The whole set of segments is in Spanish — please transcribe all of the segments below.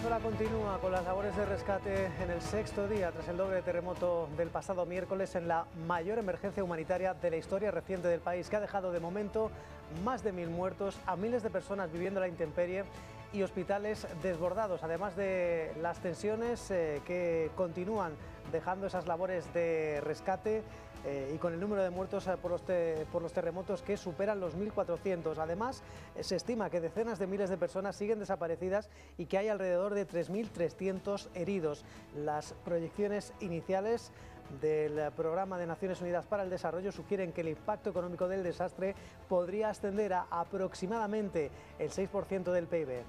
Venezuela continúa con las labores de rescate en el sexto día tras el doble terremoto del pasado miércoles en la mayor emergencia humanitaria de la historia reciente del país, que ha dejado de momento más de 1000 muertos, a miles de personas viviendo la intemperie y hospitales desbordados, además de las tensiones que continúan dejando esas labores de rescate y con el número de muertos por los terremotos que superan los 1400. Además, se estima que decenas de miles de personas siguen desaparecidas y que hay alrededor de 3300 heridos. Las proyecciones iniciales del Programa de Naciones Unidas para el Desarrollo sugieren que el impacto económico del desastre podría ascender a aproximadamente el 6% del PIB.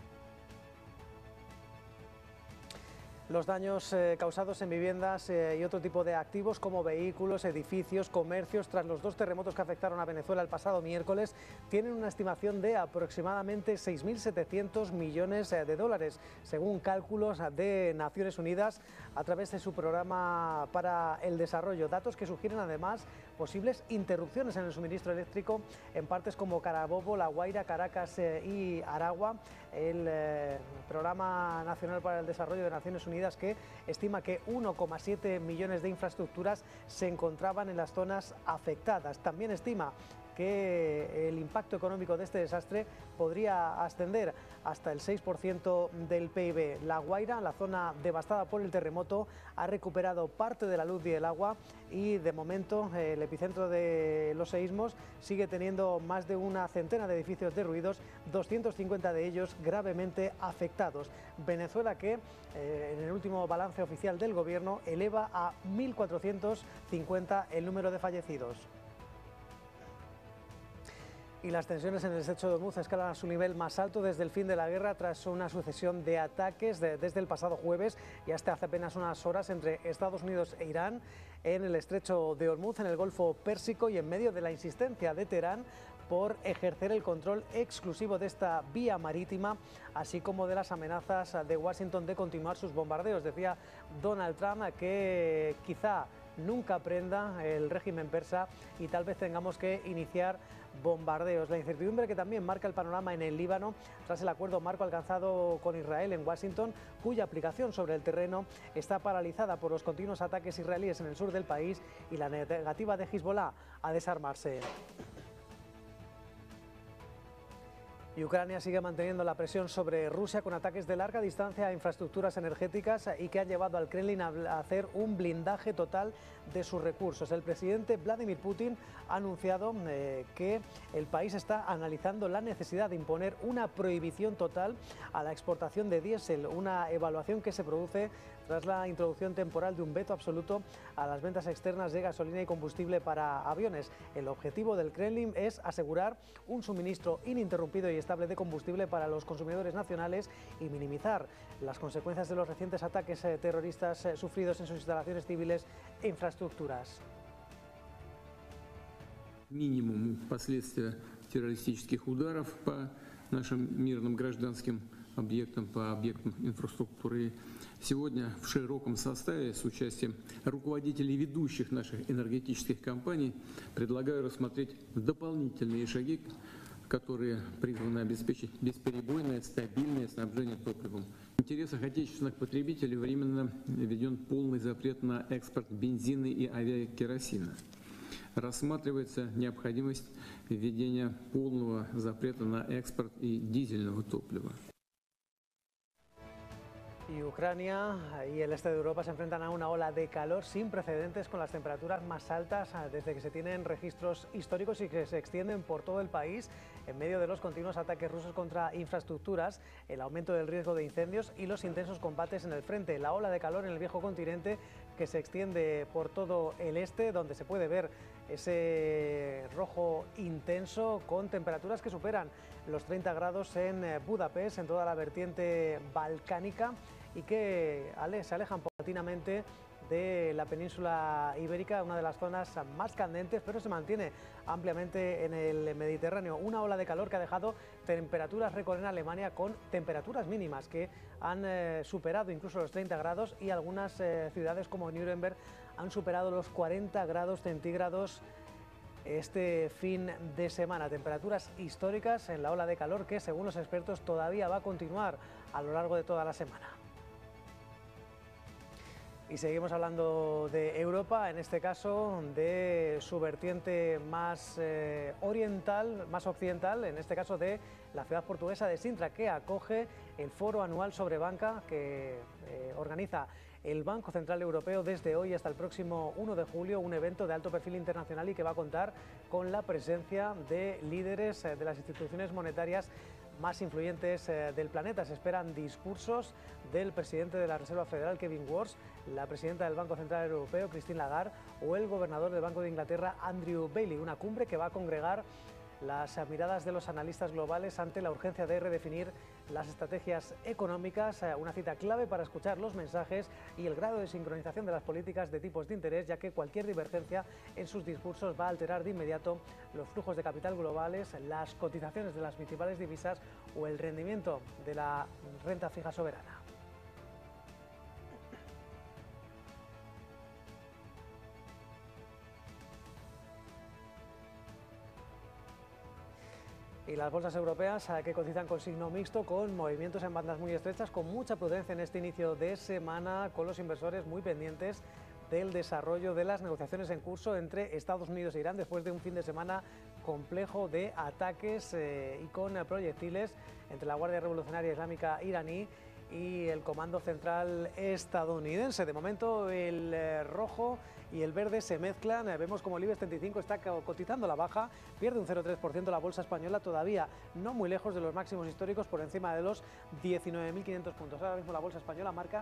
Los daños causados en viviendas y otro tipo de activos como vehículos, edificios, comercios, tras los dos terremotos que afectaron a Venezuela el pasado miércoles, tienen una estimación de aproximadamente 6.700 millones de dólares, según cálculos de Naciones Unidas a través de su Programa para el Desarrollo. Datos que sugieren además posibles interrupciones en el suministro eléctrico en partes como Carabobo, La Guaira, Caracas y Aragua. El Programa Nacional para el Desarrollo de Naciones Unidas, que estima que 1,7 millones de infraestructuras se encontraban en las zonas afectadas. También estima que el impacto económico de este desastre podría ascender hasta el 6% del PIB. La Guaira, la zona devastada por el terremoto, ha recuperado parte de la luz y el agua y de momento el epicentro de los seísmos sigue teniendo más de una centena de edificios derruidos, 250 de ellos gravemente afectados. Venezuela, que en el último balance oficial del gobierno eleva a 1450 el número de fallecidos. Y las tensiones en el estrecho de Hormuz escalan a su nivel más alto desde el fin de la guerra, tras una sucesión de ataques desde el pasado jueves y hasta hace apenas unas horas entre Estados Unidos e Irán en el estrecho de Hormuz, en el Golfo Pérsico, y en medio de la insistencia de Teherán por ejercer el control exclusivo de esta vía marítima, así como de las amenazas de Washington de continuar sus bombardeos. Decía Donald Trump que quizá nunca aprenda el régimen persa y tal vez tengamos que iniciar bombardeos. La incertidumbre que también marca el panorama en el Líbano tras el acuerdo marco alcanzado con Israel en Washington, cuya aplicación sobre el terreno está paralizada por los continuos ataques israelíes en el sur del país y la negativa de Hezbollah a desarmarse. Y Ucrania sigue manteniendo la presión sobre Rusia con ataques de larga distancia a infraestructuras energéticas y que han llevado al Kremlin a hacer un blindaje total de sus recursos. El presidente Vladimir Putin ha anunciado que el país está analizando la necesidad de imponer una prohibición total a la exportación de diésel, una evaluación que se produce tras la introducción temporal de un veto absoluto a las ventas externas de gasolina y combustible para aviones. El objetivo del Kremlin es asegurar un suministro ininterrumpido y estable de combustible para los consumidores nacionales y minimizar las consecuencias de los recientes ataques terroristas sufridos en sus instalaciones civiles e infraestructuras. Минимум последствия террористических ударов по нашим мирным гражданским объектам, по объектам инфраструктуры. Сегодня в широком составе с участием руководителей ведущих наших энергетических компаний предлагаю рассмотреть дополнительные шаги, которые призваны обеспечить бесперебойное, стабильное снабжение топливом. В интересах отечественных потребителей временно введен полный запрет на экспорт бензина и авиакеросина. Рассматривается необходимость введения полного запрета на экспорт и дизельного топлива. Y Ucrania y el este de Europa se enfrentan a una ola de calor sin precedentes, con las temperaturas más altas desde que se tienen registros históricos y que se extienden por todo el país en medio de los continuos ataques rusos contra infraestructuras, el aumento del riesgo de incendios y los intensos combates en el frente. La ola de calor en el viejo continente, que se extiende por todo el este, donde se puede ver ese rojo intenso con temperaturas que superan los 30 grados en Budapest, en toda la vertiente balcánica, y que se alejan paulatinamente de la península ibérica, una de las zonas más candentes, pero se mantiene ampliamente en el Mediterráneo. Una ola de calor que ha dejado temperaturas récord en Alemania, con temperaturas mínimas que han superado incluso los 30 grados, y algunas ciudades como Nuremberg han superado los 40 grados centígrados este fin de semana. Temperaturas históricas en la ola de calor que, según los expertos, todavía va a continuar a lo largo de toda la semana. Y seguimos hablando de Europa, en este caso de su vertiente más oriental, más occidental, en este caso de la ciudad portuguesa de Sintra, que acoge el foro anual sobre banca que organiza el Banco Central Europeo desde hoy hasta el próximo 1 de julio, un evento de alto perfil internacional y que va a contar con la presencia de líderes de las instituciones monetarias más influyentes del planeta. Se esperan discursos del presidente de la Reserva Federal, Kevin Warsh, la presidenta del Banco Central Europeo, Christine Lagarde, o el gobernador del Banco de Inglaterra, Andrew Bailey. Una cumbre que va a congregar las miradas de los analistas globales ante la urgencia de redefinir las estrategias económicas, una cita clave para escuchar los mensajes y el grado de sincronización de las políticas de tipos de interés, ya que cualquier divergencia en sus discursos va a alterar de inmediato los flujos de capital globales, las cotizaciones de las principales divisas o el rendimiento de la renta fija soberana. Y las bolsas europeas que cotizan con signo mixto, con movimientos en bandas muy estrechas, con mucha prudencia en este inicio de semana, con los inversores muy pendientes del desarrollo de las negociaciones en curso entre Estados Unidos e Irán después de un fin de semana complejo de ataques y con proyectiles entre la Guardia Revolucionaria Islámica iraní y el Comando Central estadounidense. De momento el rojo y el verde se mezclan. Vemos como el IBEX 35 está cotizando la baja, pierde un 0,3%. La bolsa española todavía no muy lejos de los máximos históricos, por encima de los 19.500 puntos. Ahora mismo la bolsa española marca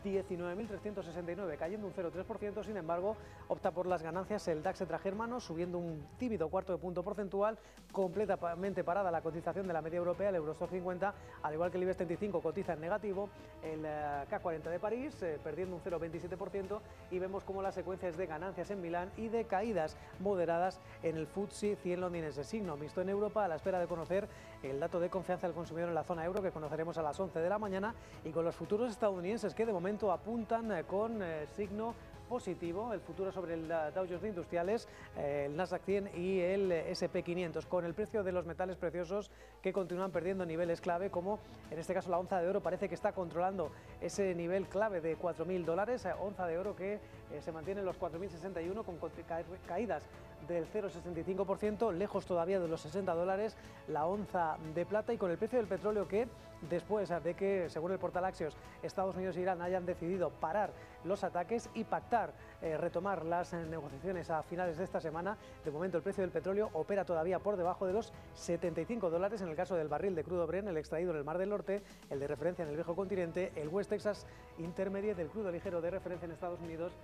19.369, cayendo un 0,3%. Sin embargo, opta por las ganancias el DAX Germano, subiendo un tímido cuarto de punto porcentual. Completamente parada la cotización de la media europea, el Eurostoxx 50, al igual que el IBEX 35 cotiza en negativo. El K40 de París perdiendo un 0,27%, y vemos como la secuencia es de ganancias en Milán y de caídas moderadas en el FTSE 100 londinense. Signo mixto en Europa, a la espera de conocer el dato de confianza del consumidor en la zona euro, que conoceremos a las 11 de la mañana, y con los futuros estadounidenses que de momento apuntan con signo positivo, el futuro sobre el Dow Jones de Industriales, el Nasdaq 100 y el S&P 500, con el precio de los metales preciosos que continúan perdiendo niveles clave, como en este caso la onza de oro parece que está controlando ese nivel clave de $4.000, onza de oro que se mantiene en los 4.061 con caídas del 0,65%, lejos todavía de los $60 la onza de plata, y con el precio del petróleo que, después de que, según el portal Axios, Estados Unidos e Irán hayan decidido parar los ataques y pactar, retomar las negociaciones a finales de esta semana, de momento el precio del petróleo opera todavía por debajo de los $75 en el caso del barril de crudo Brent, el extraído en el Mar del Norte, el de referencia en el viejo continente, el West Texas Intermediate del crudo ligero de referencia en Estados Unidos,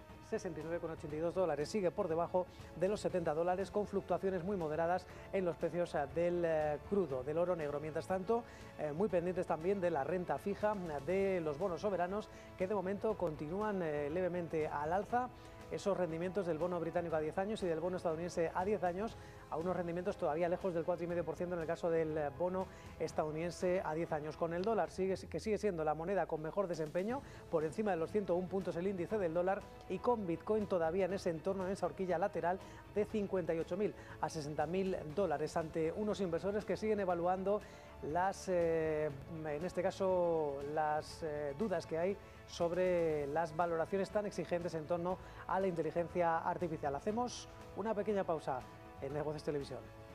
$69,82, sigue por debajo de los $70, con fluctuaciones muy moderadas en los precios del crudo, del oro negro. Mientras tanto, muy pendientes también de la renta fija, de los bonos soberanos, que de momento continúan levemente al alza. Esos rendimientos del bono británico a 10 años y del bono estadounidense a 10 años, a unos rendimientos todavía lejos del 4,5% en el caso del bono estadounidense a 10 años. Con el dólar, que sigue siendo la moneda con mejor desempeño, por encima de los 101 puntos el índice del dólar, y con Bitcoin todavía en ese entorno, en esa horquilla lateral de 58.000 a $60.000, ante unos inversores que siguen evaluando las, en este caso, las dudas que hay sobre las valoraciones tan exigentes en torno a la inteligencia artificial. Hacemos una pequeña pausa en Negocios Televisión.